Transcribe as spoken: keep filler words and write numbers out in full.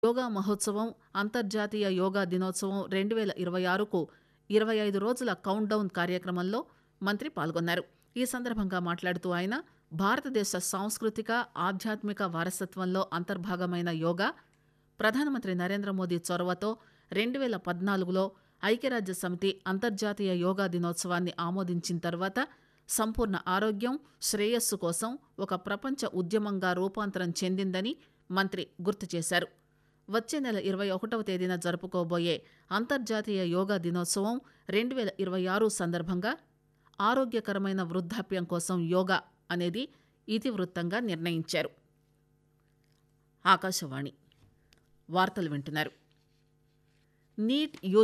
యోగా మహోత్సవం అంతర్జాతీయ యోగా దినోత్సవం రెండు వేల ఇరవై ఆరుకు ఇరవై ఐదు రోజుల కౌంట్ డౌన్ కార్యక్రమంలో మంత్రి పాల్గొన్నారు. ఈ సందర్భంగా మాట్లాడుతూ ఆయన భారతదేశ సాంస్కృతిక ఆధ్యాత్మిక వారసత్వంలో అంతర్భాగమైన యోగా ప్రధానమంత్రి నరేంద్ర మోదీ చొరవతో రెండు వేల పద్నాలుగులో ఐక్యరాజ్య సమితి అంతర్జాతీయ యోగా దినోత్సవాన్ని ఆమోదించిన తర్వాత సంపూర్ణ ఆరోగ్యం శ్రేయస్సు కోసం ఒక ప్రపంచ ఉద్యమంగా రూపాంతరం చెందిందని మంత్రి గుర్తు చేశారు. వచ్చే నెల ఇరవై ఒకటవ తేదీన జరుపుకోబోయే అంతర్జాతీయ యోగా దినోత్సవం రెండు వేల ఇరవై ఆరు సందర్భంగా ఆరోగ్యకరమైన వృద్ధాప్యం కోసం యోగా అనేది ఇతివృత్తంగా నిర్ణయించారు. ఆకాశవాణి వార్తలు వింటున్నారు. Neat you